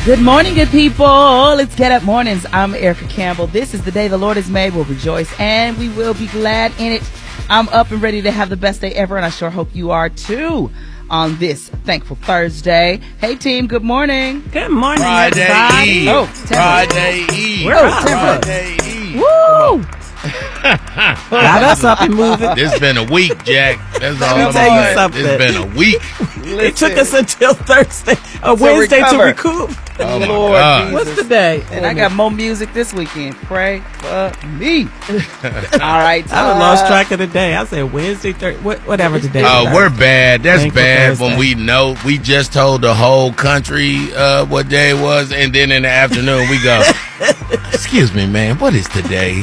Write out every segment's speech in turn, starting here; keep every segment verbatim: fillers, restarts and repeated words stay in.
Good morning, good people. It's Get Up Mornings. I'm Erica Campbell. This is the day the Lord has made. We'll rejoice and we will be glad in it. I'm up and ready to have the best day ever, and I sure hope you are too on this Thankful Thursday. Hey, team, good morning. Good morning, Friday everybody. Eve. Oh, Friday Eve. We're up. Friday Eve. Woo! Got us up and moving. This been a week, Jack. That's all me I'm tell you saying. something. It's been a week. It took us until Thursday or Wednesday recover. to recoup. Oh, my Lord God. Jesus. What's the day? And I got more music this weekend. Pray for me. All right. I uh, lost track of the day. I said Wednesday, Thursday, whatever today. Oh, we're bad. That's Thankful bad Thursday. when we know we just told the whole country uh, what day it was, and then in the afternoon we go, excuse me, man, what is today?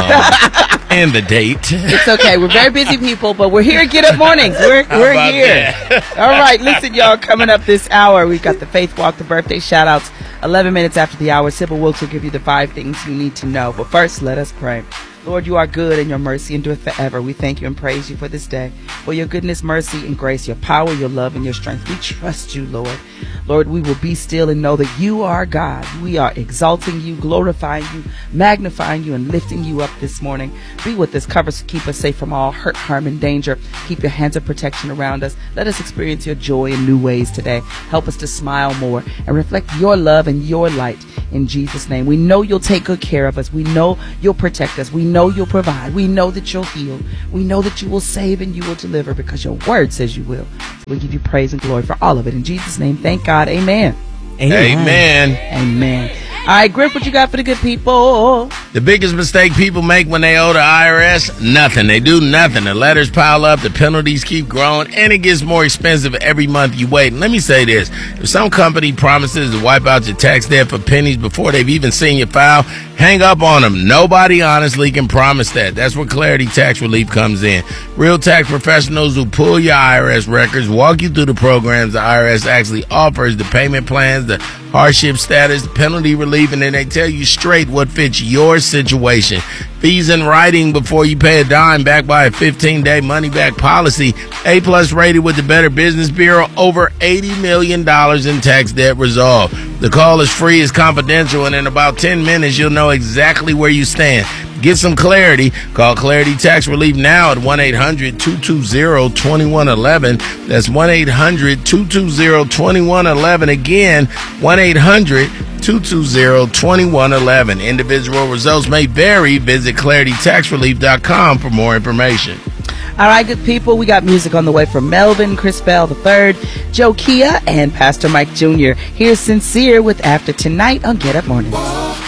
Um, and the date. It's okay. We're very busy people, but we're here at Get Up Mornings. We're, How we're about here. that? All right. Listen, y'all, coming up this hour, we've got the Faith Walk, the birthday shout outs. eleven minutes after the hour, Sybil Wilkes will give you the five things you need to know. But first, let us pray. Lord, you are good and your mercy endureth forever. We thank you and praise you for this day, for your goodness, mercy, and grace, your power, your love, and your strength. We trust you, Lord. Lord, we will be still and know that you are God. We are exalting you, glorifying you, magnifying you, and lifting you up this morning. Be with us, cover us, keep us safe from all hurt, harm, and danger. Keep your hands of protection around us. Let us experience your joy in new ways today. Help us to smile more and reflect your love and your light in Jesus' name. We know you'll take good care of us. We know you'll protect us. We know you'll provide. We know that you'll heal. We know that you will save and you will deliver because your word says you will. So we give you praise and glory for all of it. In Jesus' name, thank God. Amen. Amen. Amen. All right, Griff, what you got for the good people? The biggest mistake people make when they owe the I R S? Nothing. They do nothing. The letters pile up, the penalties keep growing, and it gets more expensive every month you wait. And let me say this. If some company promises to wipe out your tax debt for pennies before they've even seen your file, hang up on them. Nobody honestly can promise that. That's where Clarity Tax Relief comes in. Real tax professionals who pull your I R S records, walk you through the programs the I R S actually offers, the payment plans, the hardship status, the penalty relief, and then they tell you straight what fits your situation. Fees in writing before you pay a dime, backed by a fifteen-day money-back policy. A-plus rated with the Better Business Bureau. Over eighty million dollars in tax debt resolved. The call is free, it's confidential, and in about ten minutes, you'll know exactly where you stand. Get some clarity. Call Clarity Tax Relief now at one eight hundred two two zero two one one one. That's one eight hundred two two zero two one one one. Again, one eight hundred two two zero two one one one. Individual results may vary. Visit clarity tax relief dot com for more information. All right, good people, we got music on the way from Melvin, Chris Bell the third, Joe Kia, and Pastor Mike Junior Here's Sincere with After Tonight on Get Up Mornings.